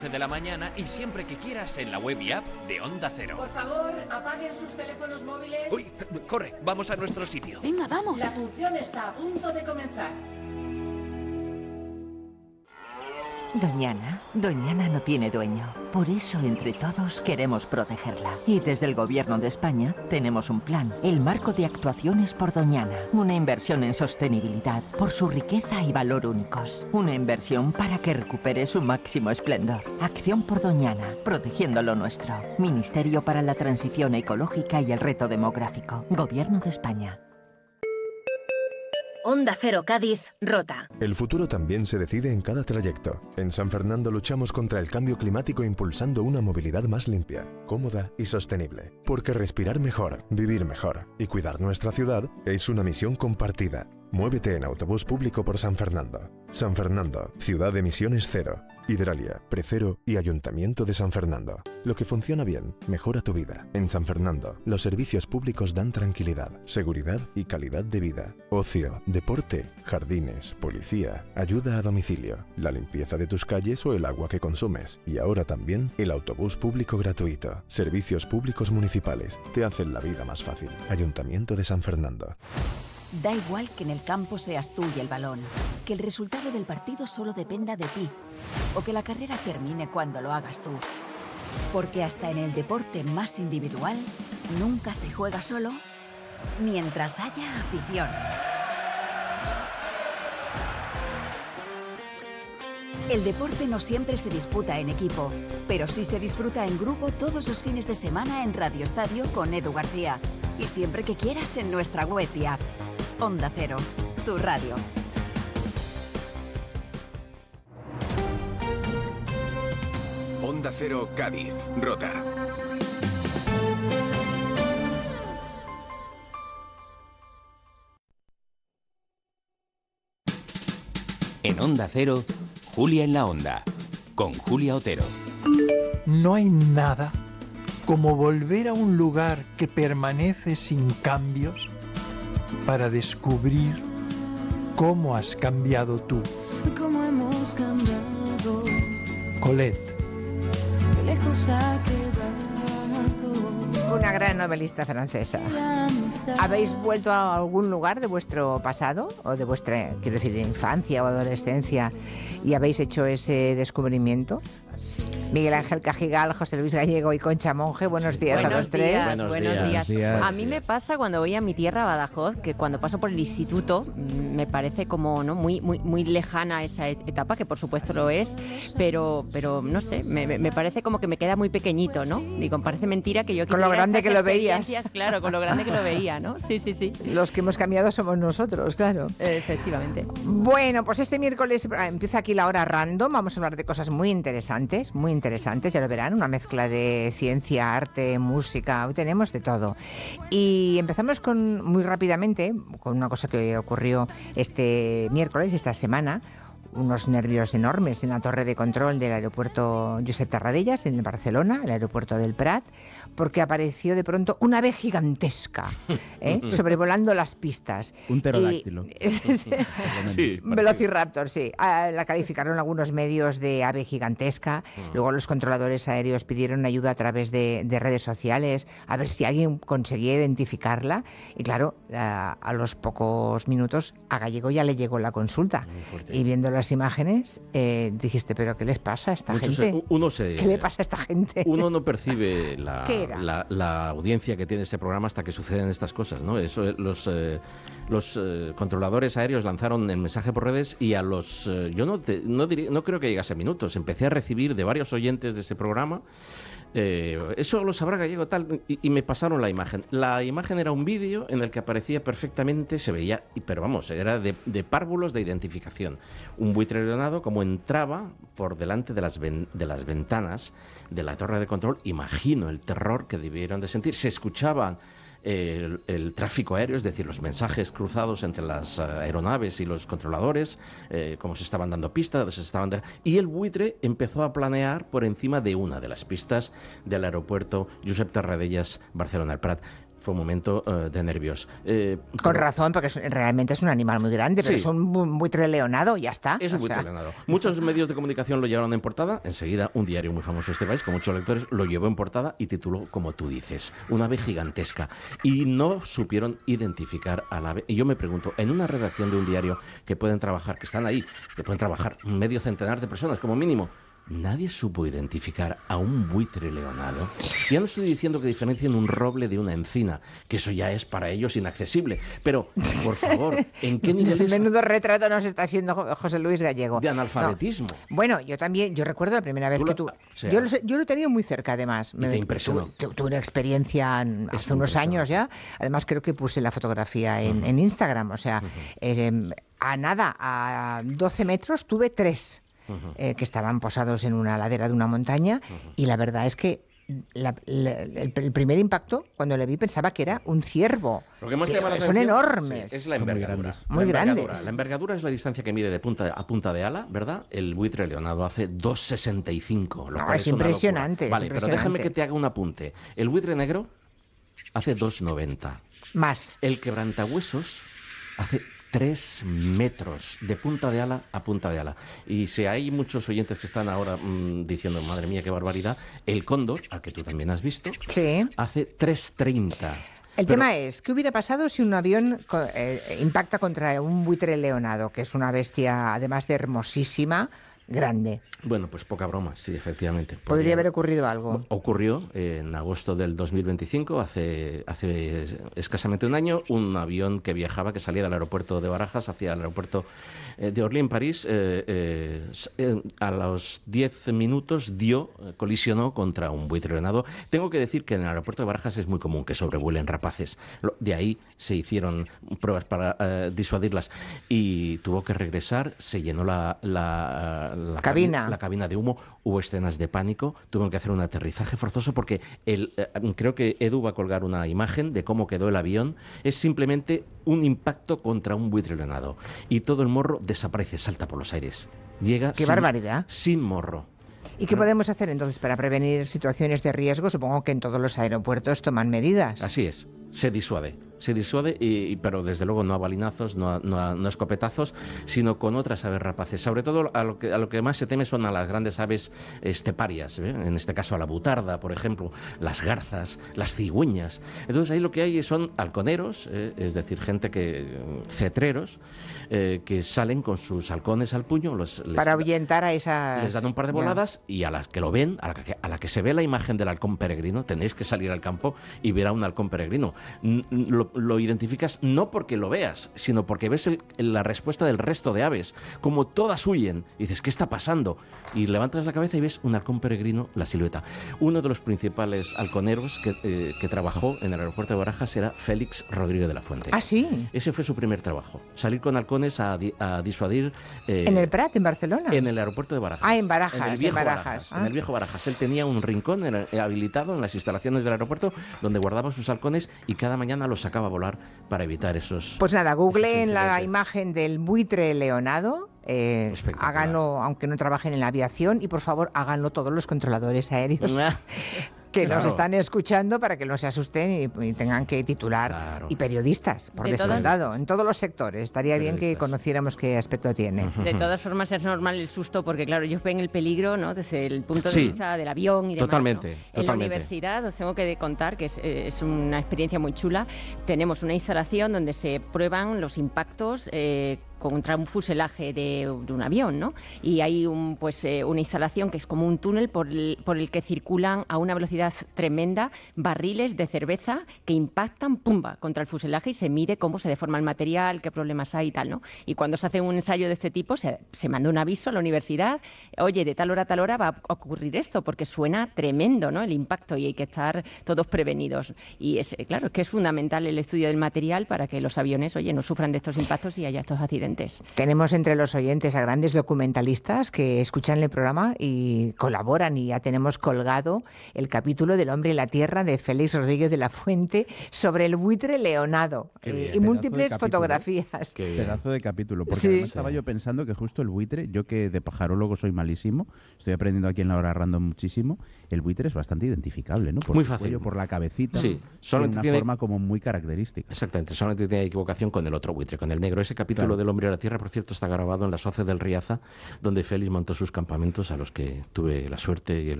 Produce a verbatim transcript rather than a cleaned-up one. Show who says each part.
Speaker 1: de la mañana y siempre que quieras en la web y app de Onda Cero.
Speaker 2: Por favor, apaguen sus teléfonos móviles.
Speaker 1: Uy, corre, vamos a nuestro sitio.
Speaker 3: Venga, vamos.
Speaker 2: La función está a punto de comenzar.
Speaker 4: Doñana, Doñana no tiene dueño. Por eso, entre todos, queremos protegerla. Y desde el Gobierno de España tenemos un plan, el Marco de Actuaciones por Doñana. Una inversión en sostenibilidad por su riqueza y valor únicos. Una inversión para que recupere su máximo esplendor. Acción por Doñana, protegiendo lo nuestro. Ministerio para la Transición Ecológica y el Reto Demográfico. Gobierno de España.
Speaker 5: Onda Cero Cádiz, Rota.
Speaker 6: El futuro también se decide en cada trayecto. En San Fernando luchamos contra el cambio climático impulsando una movilidad más limpia, cómoda y sostenible. Porque respirar mejor, vivir mejor y cuidar nuestra ciudad es una misión compartida. Muévete en autobús público por San Fernando. San Fernando, ciudad de emisiones cero. Hidralia, Precero y Ayuntamiento de San Fernando. Lo que funciona bien, mejora tu vida. En San Fernando, los servicios públicos dan tranquilidad, seguridad y calidad de vida. Ocio, deporte, jardines, policía, ayuda a domicilio, la limpieza de tus calles o el agua que consumes. Y ahora también el autobús público gratuito. Servicios públicos municipales te hacen la vida más fácil. Ayuntamiento de San Fernando.
Speaker 7: Da igual que en el campo seas tú y el balón, que el resultado del partido solo dependa de ti, o que la carrera termine cuando lo hagas tú. Porque hasta en el deporte más individual, nunca se juega solo mientras haya afición. El deporte no siempre se disputa en equipo, pero sí se disfruta en grupo todos los fines de semana en Radio Estadio con Edu García. Y siempre que quieras en nuestra web y app. Onda Cero, tu radio.
Speaker 8: Onda Cero Cádiz, Rota.
Speaker 9: En Onda Cero, Julia en la Onda, con Julia Otero.
Speaker 10: No hay nada como volver a un lugar que permanece sin cambios para descubrir cómo has cambiado tú.
Speaker 11: Cómo hemos cambiado.
Speaker 10: Colette.
Speaker 11: Qué lejos ha quedado.
Speaker 12: Una gran novelista francesa. ¿Habéis vuelto a algún lugar de vuestro pasado o de vuestra, quiero decir, infancia o adolescencia y habéis hecho ese descubrimiento? Miguel Ángel Cajigal, José Luis Gallego y Concha Monge, buenos días
Speaker 13: buenos
Speaker 12: a los tres.
Speaker 13: Días,
Speaker 12: buenos,
Speaker 13: buenos días. días. días. A mí me pasa cuando voy a mi tierra, Badajoz, que cuando paso por el instituto me parece como no muy muy muy lejana esa etapa, que por supuesto lo es, pero pero no sé, me, me parece como que me queda muy pequeñito, ¿no? Digo, parece mentira que yo
Speaker 12: con lo grande que lo veías.
Speaker 13: Claro, con lo grande que lo veía, ¿no? Sí, sí, sí.
Speaker 12: Los que hemos cambiado somos nosotros, claro.
Speaker 13: Efectivamente.
Speaker 12: Bueno, pues este miércoles empieza aquí la hora random. Vamos a hablar de cosas muy interesantes, muy interesantes, ya lo verán, una mezcla de ciencia, arte, música, hoy tenemos de todo. Y empezamos con muy rápidamente con una cosa que ocurrió este miércoles, esta semana. Unos nervios enormes en la torre de control del aeropuerto Josep Tarradellas, en Barcelona, el aeropuerto del Prat, porque apareció de pronto una ave gigantesca, ¿eh? sobrevolando las pistas.
Speaker 14: Un pterodáctilo.
Speaker 12: Y, sí, Velociraptor, sí. La calificaron algunos medios de ave gigantesca. Uh-huh. Luego los controladores aéreos pidieron ayuda a través de, de redes sociales, a ver si alguien conseguía identificarla. Y claro, a, a los pocos minutos a Gallego ya le llegó la consulta. Y viendo las imágenes, eh, dijiste, ¿pero qué les pasa a esta
Speaker 14: Muchos,
Speaker 12: gente?
Speaker 14: Uno se,
Speaker 12: ¿Qué le pasa a esta gente?
Speaker 14: Uno no percibe la, la, la audiencia que tiene este programa hasta que suceden estas cosas, ¿no? Eso, los eh, los eh, controladores aéreos lanzaron el mensaje por redes y a los... Eh, yo no, te, no, diría, no creo que llegase a minutos. Empecé a recibir de varios oyentes de este programa Eh, eso lo sabrá Gallego tal y, y me pasaron la imagen. La imagen era un vídeo en el que aparecía perfectamente, se veía, pero vamos, era de, de párvulos de identificación. Un buitre aeronado como entraba por delante de las, ven, de las ventanas de la torre de control. Imagino el terror que debieron de sentir. Se escuchaban El, el tráfico aéreo, es decir, los mensajes cruzados entre las aeronaves y los controladores, eh, cómo se estaban dando pistas, se estaban de... y el buitre empezó a planear por encima de una de las pistas del aeropuerto Josep Tarradellas, Barcelona, el Prat. fue un momento uh, de nervios. Eh,
Speaker 12: Con pero... razón, porque es, realmente es un animal muy grande, pero sí. es un buitre leonado y ya está.
Speaker 14: Es un buitre sea... leonado. Muchos medios de comunicación lo llevaron en portada. Enseguida, un diario muy famoso de este país, con muchos lectores, lo llevó en portada y tituló, como tú dices, un ave gigantesca. Y no supieron identificar al ave. Y yo me pregunto, en una redacción de un diario que pueden trabajar, que están ahí, que pueden trabajar medio centenar de personas como mínimo, nadie supo identificar a un buitre leonado. Ya no estoy diciendo que diferencien un roble de una encina, que eso ya es para ellos inaccesible. Pero, por favor, ¿en qué niveles...?
Speaker 12: Menudo retrato nos está haciendo José Luis Gallego.
Speaker 14: De analfabetismo.
Speaker 12: No. Bueno, yo también, yo recuerdo la primera vez tú que tú... O sea, yo, lo, yo lo he tenido muy cerca, además.
Speaker 14: Y me, te impresionó.
Speaker 12: Tuve, tuve una experiencia hace unos años ya. Además, creo que puse la fotografía en, uh-huh. en Instagram. O sea, uh-huh. eh, a nada, a doce metros tuve tres. Uh-huh. Eh, que estaban posados en una ladera de una montaña uh-huh. y la verdad es que la, la, el, el primer impacto, cuando le vi, pensaba que era un ciervo.
Speaker 14: Lo que más
Speaker 12: que
Speaker 14: llama la
Speaker 12: son
Speaker 14: atención,
Speaker 12: enormes.
Speaker 14: Sí, es la envergadura.
Speaker 12: Muy
Speaker 14: la
Speaker 12: grandes.
Speaker 14: Envergadura. La envergadura es la distancia que mide de punta a punta de ala, ¿verdad? El buitre leonado hace dos sesenta y cinco. Lo
Speaker 12: no,
Speaker 14: cual
Speaker 12: es,
Speaker 14: es
Speaker 12: impresionante.
Speaker 14: Vale,
Speaker 12: es
Speaker 14: pero déjame que te haga un apunte. El buitre negro hace dos noventa.
Speaker 12: Más.
Speaker 14: El quebrantahuesos hace tres metros de punta de ala a punta de ala. Y si hay muchos oyentes que están ahora mmm, diciendo, madre mía, qué barbaridad, el cóndor, al que tú también has visto,
Speaker 12: sí.
Speaker 14: hace tres treinta.
Speaker 12: El
Speaker 14: Pero...
Speaker 12: tema es, ¿qué hubiera pasado si un avión eh, impacta contra un buitre leonado, que es una bestia, además de hermosísima, grande?
Speaker 14: Bueno, pues poca broma, sí, efectivamente.
Speaker 12: Podría, Podría haber ocurrido algo.
Speaker 14: Ocurrió eh, en agosto del dos mil veinticinco, hace, hace escasamente un año, un avión que viajaba, que salía del aeropuerto de Barajas hacia el aeropuerto eh, de Orly, en París, eh, eh, eh, a los diez minutos dio, eh, colisionó contra un buitre leonado. Tengo que decir que en el aeropuerto de Barajas es muy común que sobrevuelen rapaces. De ahí se hicieron pruebas para eh, disuadirlas y tuvo que regresar, se llenó la... la La
Speaker 12: cabina.
Speaker 14: la cabina de humo, hubo escenas de pánico, tuvieron que hacer un aterrizaje forzoso porque el, eh, creo que Edu va a colgar una imagen de cómo quedó el avión. Es simplemente un impacto contra un buitre leonado y todo el morro desaparece, salta por los aires. Llega
Speaker 12: ¡Qué
Speaker 14: sin,
Speaker 12: barbaridad!
Speaker 14: Sin morro.
Speaker 12: ¿Y qué podemos hacer entonces para prevenir situaciones de riesgo? Supongo que en todos los aeropuertos toman medidas.
Speaker 14: Así es, se disuade. Se disuade, y, pero desde luego no a balinazos, no a, no, a, no a escopetazos, sino con otras aves rapaces. Sobre todo a lo que, a lo que más se teme son a las grandes aves esteparias, ¿eh? En este caso a la butarda, por ejemplo, las garzas, las cigüeñas. Entonces ahí lo que hay son halconeros, ¿eh? Es decir, gente que, cetreros, eh, que salen con sus halcones al puño. Los, les,
Speaker 12: para ahuyentar a esas...
Speaker 14: Les dan un par de voladas yeah. y a las que lo ven, a la que, a la que se ve la imagen del halcón peregrino, tenéis que salir al campo y ver a un halcón peregrino. Lo, lo identificas no porque lo veas, sino porque ves el, la respuesta del resto de aves, como todas huyen, y dices, ¿qué está pasando? Y levantas la cabeza y ves un halcón peregrino, la silueta. Uno de los principales halconeros que, eh, que trabajó en el aeropuerto de Barajas era Félix Rodríguez de la Fuente.
Speaker 12: ¿Ah, sí?
Speaker 14: Ese fue su primer trabajo, salir con halcones a, a disuadir...
Speaker 12: Eh, ¿En el Prat, en Barcelona?
Speaker 14: En el aeropuerto de Barajas.
Speaker 12: Ah, en Barajas.
Speaker 14: En el viejo
Speaker 12: en Barajas.
Speaker 14: Barajas.
Speaker 12: Ah.
Speaker 14: En el viejo Barajas. Él tenía un rincón en el, habilitado en las instalaciones del aeropuerto donde guardaba sus halcones y cada mañana los sacaba a volar para evitar esos...
Speaker 12: Pues nada, google en la imagen del buitre leonado, eh, háganlo, aunque no trabajen en la aviación, y por favor háganlo todos los controladores aéreos que claro. nos están escuchando, para que no se asusten y, y tengan que titular, claro. y periodistas, por de descontado, todas... en todos los sectores. Estaría bien que conociéramos qué aspecto tiene.
Speaker 13: Uh-huh. De todas formas es normal el susto, porque claro, ellos ven el peligro, ¿no?, desde el punto de sí. vista del avión y demás.
Speaker 14: Totalmente,
Speaker 13: ¿no?
Speaker 14: totalmente.
Speaker 13: En la universidad, os tengo que contar que es, es una experiencia muy chula. Tenemos una instalación donde se prueban los impactos eh, contra un fuselaje de, de un avión, ¿no? Y hay un, pues, eh, una instalación que es como un túnel por el, por el que circulan a una velocidad tremenda barriles de cerveza que impactan, pumba, contra el fuselaje, y se mide cómo se deforma el material, qué problemas hay y tal, ¿no? Y cuando se hace un ensayo de este tipo, se, se manda un aviso a la universidad, oye, de tal hora a tal hora va a ocurrir esto, porque suena tremendo, ¿no?, el impacto, y hay que estar todos prevenidos. Y es, claro, es que es fundamental el estudio del material para que los aviones, oye, no sufran de estos impactos y haya estos accidentes. fuentes.
Speaker 12: Tenemos entre los oyentes a grandes documentalistas que escuchan el programa y colaboran, y ya tenemos colgado el capítulo del Hombre y la Tierra de Félix Rodríguez de la Fuente sobre el buitre leonado eh, y múltiples fotografías.
Speaker 3: Qué pedazo de capítulo, porque
Speaker 12: sí.
Speaker 3: además estaba yo pensando que justo el buitre, yo que de pajarólogo soy malísimo, estoy aprendiendo aquí en la hora random muchísimo, el buitre es bastante identificable, ¿no? Por
Speaker 14: muy
Speaker 3: el
Speaker 14: fácil.
Speaker 3: Cuello, por la cabecita,
Speaker 14: sí.
Speaker 3: Solamente de una
Speaker 14: tiene...
Speaker 3: forma como muy característica.
Speaker 14: Exactamente, solamente tiene equivocación con el otro buitre, con el negro. Ese capítulo claro. del Hombre y la Tierra, por cierto, está grabado en la Soce del Riaza, donde Félix montó sus campamentos, a los que tuve la suerte y el